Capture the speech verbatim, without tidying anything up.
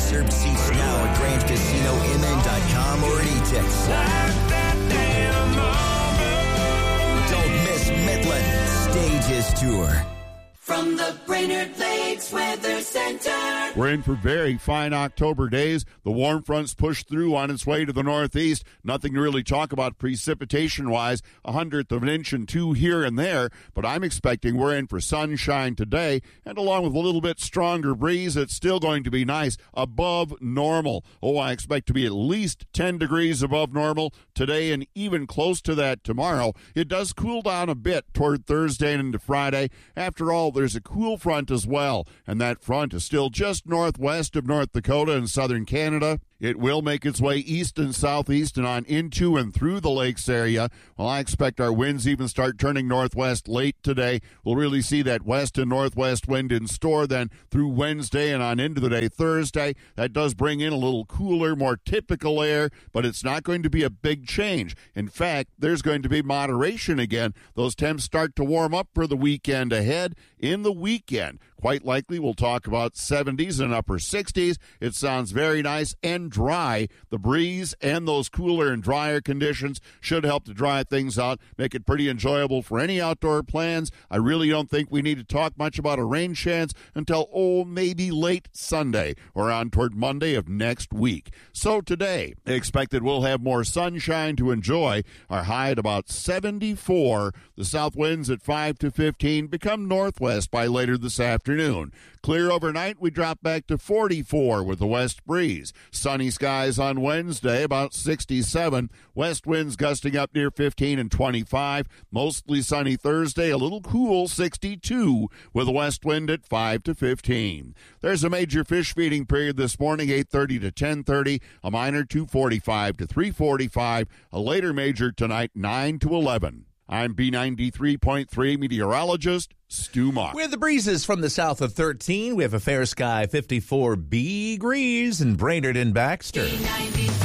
Reserve seats now at Grand Casino M N dot com or at E-Tix. Don't miss Midland Stages Tour. From the Brainerd Lakes Weather Center. We're in for very fine October days. The warm front's pushed through on its way to the northeast. Nothing to really talk about precipitation-wise. A hundredth of an inch and two here and there. But I'm expecting we're in for sunshine today. And along with a little bit stronger breeze, it's still going to be nice above normal. Oh, I expect to be at least ten degrees above normal today and even close to that tomorrow. It does cool down a bit toward Thursday and into Friday. After all, there's a cool front as well, and that front is still just northwest of North Dakota and southern Canada. It will make its way east and southeast and on into and through the lakes area. Well, I expect our winds even start turning northwest late today. We'll really see that west and northwest wind in store then through Wednesday and on into the day Thursday. That does bring in a little cooler, more typical air, but it's not going to be a big change. In fact, there's going to be moderation again. Those temps start to warm up for the weekend ahead. In the weekend, quite likely we'll talk about seventies and upper sixties. It sounds very nice and dry. The breeze and those cooler and drier conditions should help to dry things out, make it pretty enjoyable for any outdoor plans. I really don't think we need to talk much about a rain chance until, oh, maybe late Sunday or on toward Monday of next week. So today, expect that we'll have more sunshine to enjoy. Our high at about seventy-four. The south winds at five to fifteen become northwest by later this afternoon. Clear overnight, we drop back to forty-four with the west breeze. Sunny skies on Wednesday, about sixty-seven. West winds gusting up near fifteen and twenty-five. Mostly sunny Thursday, a little cool, sixty-two, with a west wind at five to fifteen. There's a major fish feeding period this morning, eight thirty to ten thirty. A minor, two forty-five to three forty-five. A later major tonight, nine to eleven. I'm B ninety-three point three meteorologist Stu Mock. With the breezes from the south of thirteen, we have a fair sky, fifty-four degrees in Brainerd and Baxter.